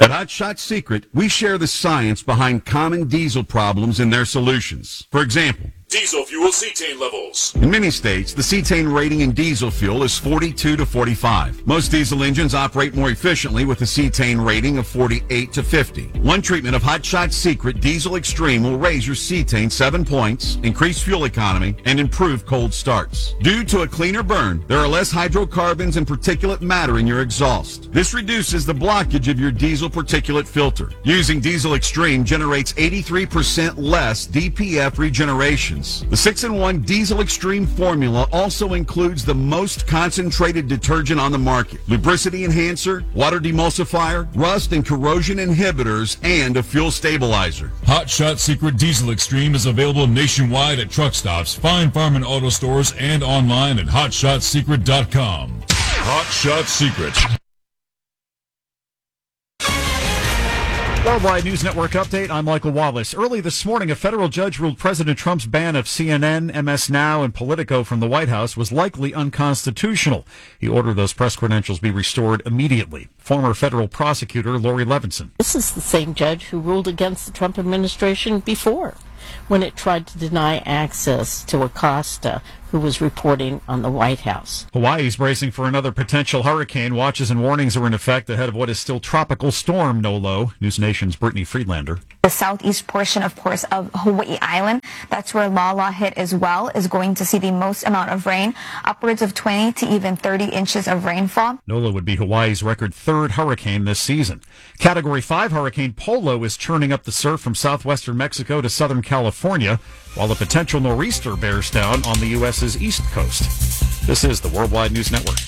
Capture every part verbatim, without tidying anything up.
At Hot Shot Secret, we share the science behind common diesel problems and their solutions. For example, diesel fuel cetane levels. In many states, the cetane rating in diesel fuel is forty-two to forty-five. Most diesel engines operate more efficiently with a cetane rating of forty-eight to fifty. One treatment of Hot Shot Secret Diesel Extreme will raise your cetane seven points, increase fuel economy, and improve cold starts. Due to a cleaner burn, there are less hydrocarbons and particulate matter in your exhaust. This reduces the blockage of your diesel particulate filter. Using Diesel Extreme generates eighty-three percent less D P F regeneration. The six in one Diesel Extreme formula also includes the most concentrated detergent on the market, lubricity enhancer, water demulsifier, rust and corrosion inhibitors, and a fuel stabilizer. Hot Shot Secret Diesel Extreme is available nationwide at truck stops, Fine Farm and auto stores, and online at hot shot secret dot com. Hot Shot Secret. Worldwide News Network update. I'm Michael Wallace. Early this morning, a federal judge ruled President Trump's ban of C N N, M S Now, and Politico from the White House was likely unconstitutional. He ordered those press credentials be restored immediately. Former federal prosecutor Lori Levinson. This is the same judge who ruled against the Trump administration before, when it tried to deny access to Acosta, who was reporting on the White House. Hawaii's bracing for another potential hurricane. Watches and warnings are in effect ahead of what is still tropical storm Nolo. News Nation's Brittany Friedlander. The southeast portion, of course, of Hawaii Island, that's where Lala hit as well, is going to see the most amount of rain, upwards of twenty to even thirty inches of rainfall. Nolo would be Hawaii's record third hurricane this season. Category five Hurricane Polo is churning up the surf from southwestern Mexico to southern California, while a potential nor'easter bears down on the U S's east coast. This is the Worldwide News Network.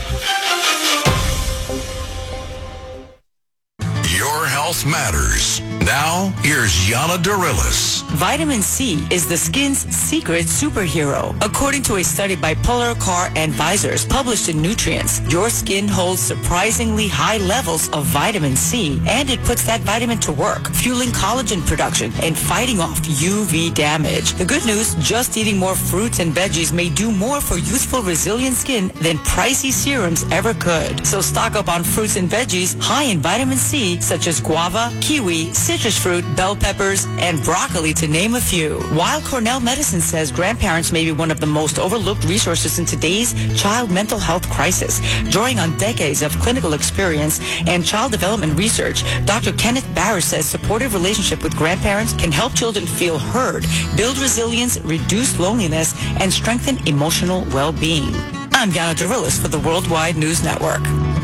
Your health matters. Now, here's Yana Darilis. Vitamin C is the skin's secret superhero. According to a study by Polar Car Advisors published in Nutrients, your skin holds surprisingly high levels of vitamin C, and it puts that vitamin to work, fueling collagen production and fighting off U V damage. The good news, just eating more fruits and veggies may do more for youthful, resilient skin than pricey serums ever could. So stock up on fruits and veggies high in vitamin C, such as guava, kiwi, citrus fruit, bell peppers, and broccoli, to name a few. While Cornell Medicine says grandparents may be one of the most overlooked resources in today's child mental health crisis, drawing on decades of clinical experience and child development research, Doctor Kenneth Barr says supportive relationship with grandparents can help children feel heard, build resilience, reduce loneliness, and strengthen emotional well-being. I'm Yana Darilis for the Worldwide News Network.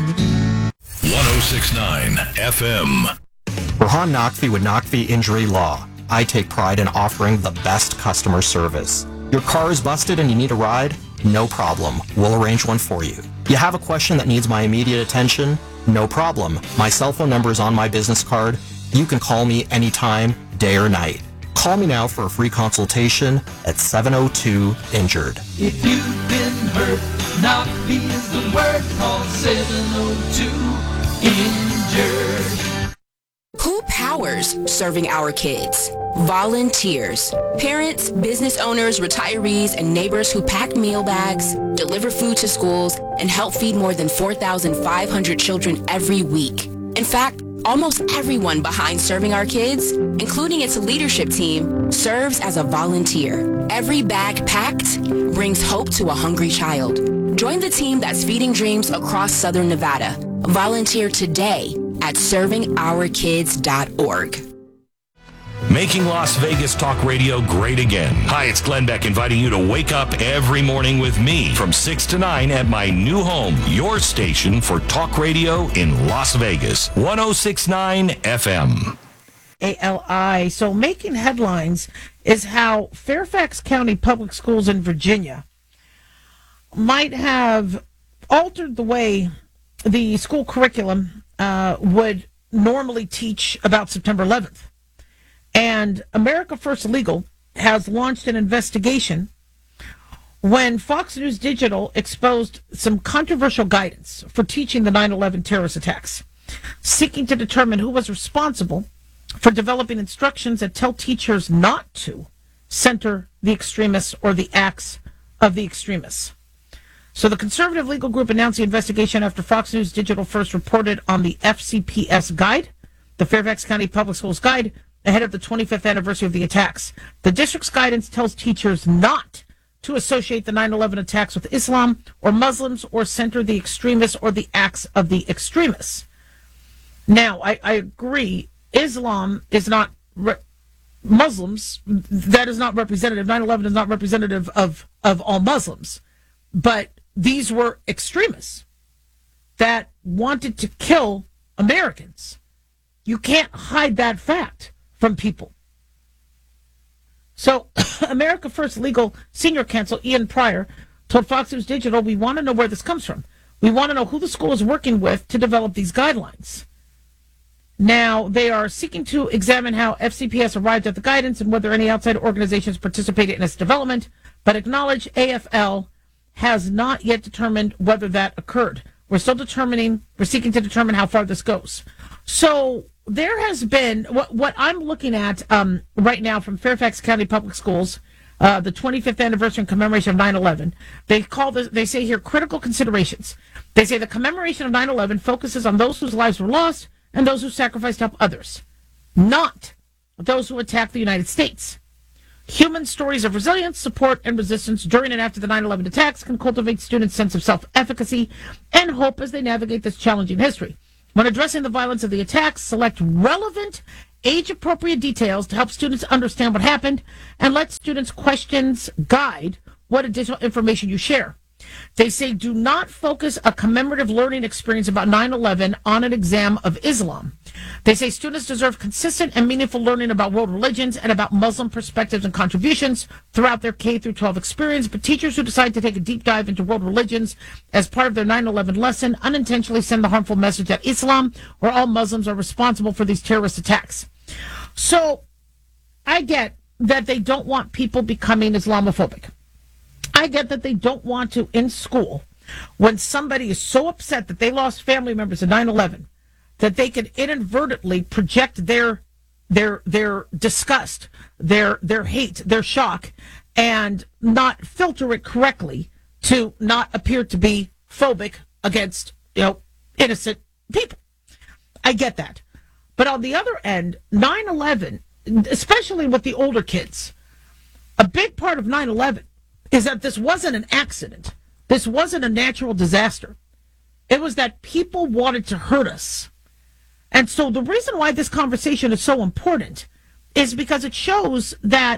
one oh six point nine F M. Rohan Naqvi with Naqvi Injury Law. I take pride in offering the best customer service. Your car is busted and you need a ride? No problem. We'll arrange one for you. You have a question that needs my immediate attention? No problem. My cell phone number is on my business card. You can call me anytime, day or night. Call me now for a free consultation at seven oh two injured. If you've been hurt, Naqvi is the word. Call seven oh two injured. Who powers serving our kids? Volunteers. Parents, business owners, retirees, and neighbors who pack meal bags, deliver food to schools, and help feed more than four thousand five hundred children every week. In fact, almost everyone behind Serving Our Kids, including its leadership team, serves as a volunteer. Every bag packed brings hope to a hungry child. Join the team that's feeding dreams across Southern Nevada. Volunteer today at serving our kids dot org. Making Las Vegas Talk Radio great again. Hi, it's Glenn Beck inviting you to wake up every morning with me from six to nine at my new home, your station for talk radio in Las Vegas. one oh six point nine F M. A L I. So making headlines is how Fairfax County Public Schools in Virginia might have altered the way the school curriculum uh, would normally teach about September eleventh. And America First Legal has launched an investigation when Fox News Digital exposed some controversial guidance for teaching the nine eleven terrorist attacks, seeking to determine who was responsible for developing instructions that tell teachers not to center the extremists or the acts of the extremists. So the conservative legal group announced the investigation after Fox News Digital first reported on the F C P S guide, the Fairfax County Public Schools Guide, ahead of the twenty-fifth anniversary of the attacks. The district's guidance tells teachers not to associate the nine eleven attacks with Islam or Muslims or center the extremists or the acts of the extremists. Now, I, I agree, Islam is not re- Muslims, that is not representative. nine eleven is not representative of, of all Muslims. But these were extremists that wanted to kill Americans. You can't hide that fact from people. So, America First Legal Senior Counsel Ian Pryor told Fox News Digital, we want to know where this comes from. We want to know who the school is working with to develop these guidelines. Now, they are seeking to examine how F C P S arrived at the guidance and whether any outside organizations participated in its development, but acknowledge A F L has not yet determined whether that occurred. We're still determining, we're seeking to determine how far this goes. So there has been, what, what I'm looking at um, right now from Fairfax County Public Schools, uh, the twenty-fifth anniversary and commemoration of nine eleven, they call this, they say here, critical considerations. They say the commemoration of nine eleven focuses on those whose lives were lost and those who sacrificed to help others, not those who attacked the United States. Human stories of resilience, support, and resistance during and after the nine eleven attacks can cultivate students' sense of self-efficacy and hope as they navigate this challenging history. When addressing the violence of the attacks, select relevant, age-appropriate details to help students understand what happened, and let students' questions guide what additional information you share. They say do not focus a commemorative learning experience about nine eleven on an exam of Islam. They say students deserve consistent and meaningful learning about world religions and about Muslim perspectives and contributions throughout their K through twelve experience, but teachers who decide to take a deep dive into world religions as part of their nine eleven lesson unintentionally send the harmful message that Islam or all Muslims are responsible for these terrorist attacks. So I get that they don't want people becoming Islamophobic. I get that they don't want to, in school, when somebody is so upset that they lost family members in nine eleven, that they can inadvertently project their their their disgust, their their hate, their shock, and not filter it correctly to not appear to be phobic against, you know, innocent people. I get that. But on the other end, nine eleven, especially with the older kids, a big part of nine eleven is that this wasn't an accident. This wasn't a natural disaster. It was that people wanted to hurt us. And so the reason why this conversation is so important is because it shows that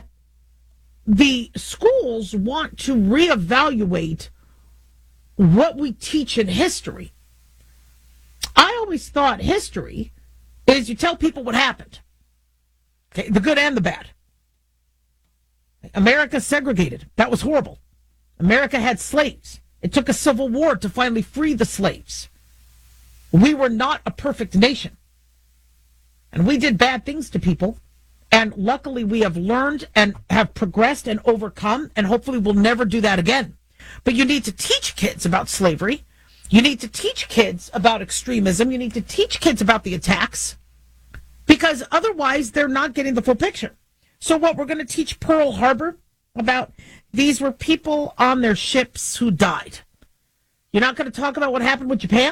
the schools want to reevaluate what we teach in history. I always thought history is you tell people what happened. Okay, the good and the bad. America segregated. That was horrible. America had slaves. It took a civil war to finally free the slaves. We were not a perfect nation. And we did bad things to people. And luckily we have learned and have progressed and overcome, and hopefully we'll never do that again. But you need to teach kids about slavery. You need to teach kids about extremism. You need to teach kids about the attacks, because otherwise they're not getting the full picture. So what, we're going to teach Pearl Harbor about these were people on their ships who died. You're not going to talk about what happened with Japan?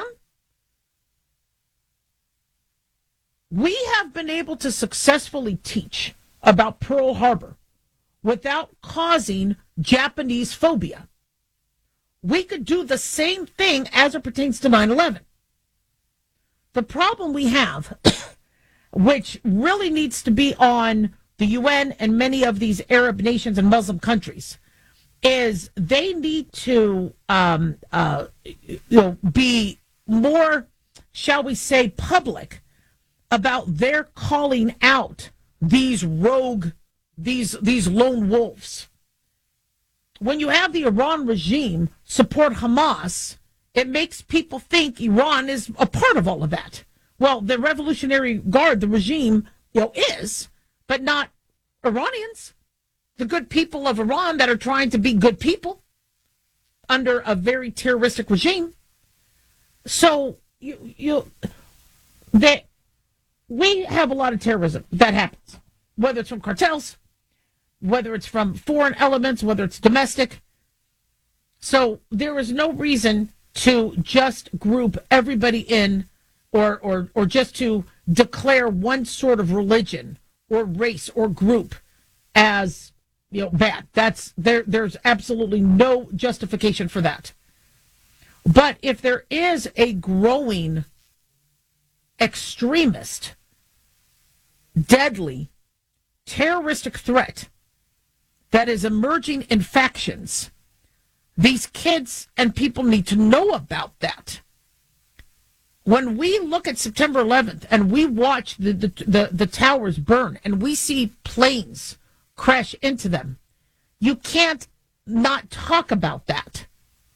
We have been able to successfully teach about Pearl Harbor without causing Japanese phobia. We could do the same thing as it pertains to nine eleven. The problem we have, which really needs to be on the U N and many of these Arab nations and Muslim countries, is they need to um, uh, you know, be more, shall we say, public about their calling out these rogue, these these lone wolves. When you have the Iran regime support Hamas, it makes people think Iran is a part of all of that. Well, the Revolutionary Guard, the regime, you know, is, but not Iranians, the good people of Iran that are trying to be good people under a very terroristic regime. So you you that we have a lot of terrorism that happens, whether it's from cartels, whether it's from foreign elements, whether it's domestic. So there is no reason to just group everybody in, or or or just to declare one sort of religion or race or group as, you know, bad. That's there. There's absolutely no justification for that. But if there is a growing extremist, deadly, terroristic threat that is emerging in factions, these kids and people need to know about that. When we look at September eleventh and we watch the, the, the, the towers burn and we see planes crash into them, you can't not talk about that.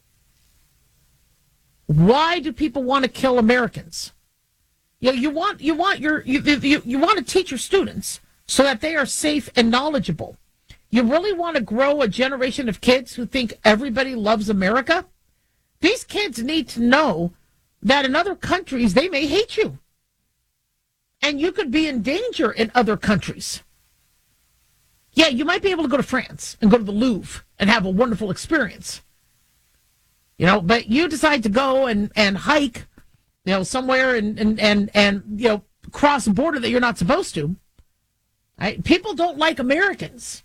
Why do people want to kill Americans? You know, you want you want your you, you you want to teach your students so that they are safe and knowledgeable. You really want to grow a generation of kids who think everybody loves America? These kids need to know that in other countries they may hate you. And you could be in danger in other countries. Yeah, you might be able to go to France and go to the Louvre and have a wonderful experience. You know, but you decide to go and, and hike, you know, somewhere and, and, and, and, you know, cross a border that you're not supposed to. Right? People don't like Americans.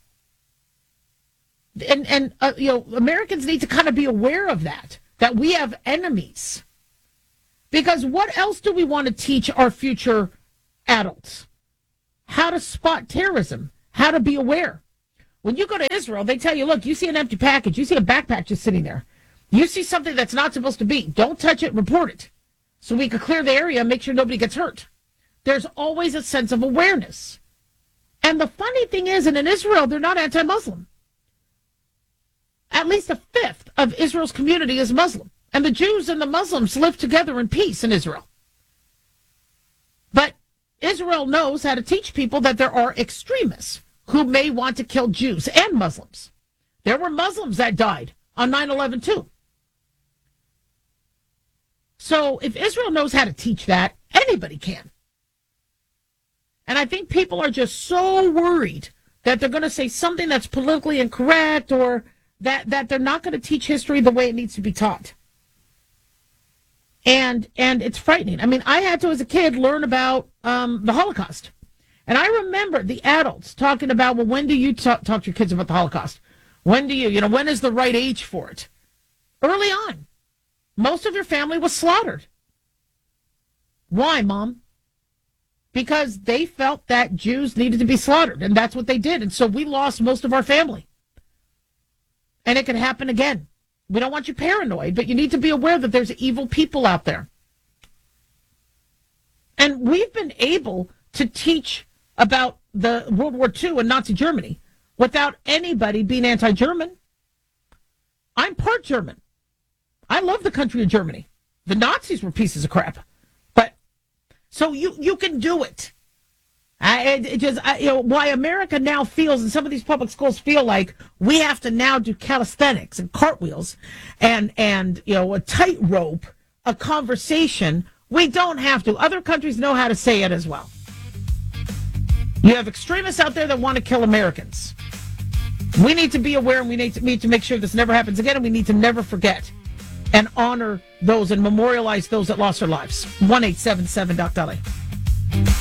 And, and uh, you know, Americans need to kind of be aware of that, that we have enemies. Because what else do we want to teach our future adults? How to spot terrorism, how to be aware. When you go to Israel, they tell you, look, you see an empty package, you see a backpack just sitting there. You see something that's not supposed to be. Don't touch it, report it. So we can clear the area and make sure nobody gets hurt. There's always a sense of awareness. And the funny thing is, and in Israel, they're not anti-Muslim. At least a fifth of Israel's community is Muslim. And the Jews and the Muslims live together in peace in Israel. But Israel knows how to teach people that there are extremists who may want to kill Jews and Muslims. There were Muslims that died on nine eleven too. So if Israel knows how to teach that, anybody can. And I think people are just so worried that they're going to say something that's politically incorrect or that, that they're not going to teach history the way it needs to be taught. And and it's frightening. I mean, I had to, as a kid, learn about um, the Holocaust. And I remember the adults talking about, well, when do you talk, talk to your kids about the Holocaust? When do you, you know, when is the right age for it? Early on. Most of your family was slaughtered. Why, Mom? Because they felt that Jews needed to be slaughtered, and that's what they did. And so we lost most of our family. And it could happen again. We don't want you paranoid, but you need to be aware that there's evil people out there. And we've been able to teach about the World War Two and Nazi Germany without anybody being anti-German. I'm part German. I love the country of Germany. The Nazis were pieces of crap. But, so you, you can do it. I, it just, I, you know, why America now feels, and some of these public schools feel like we have to now do calisthenics and cartwheels and, and, you know, a tightrope, a conversation. We don't have to. Other countries know how to say it as well. You have extremists out there that want to kill Americans. We need to be aware, and we need to, need to make sure this never happens again, and we need to never forget and honor those and memorialize those that lost their lives. one eight seven seven Doc Dolly.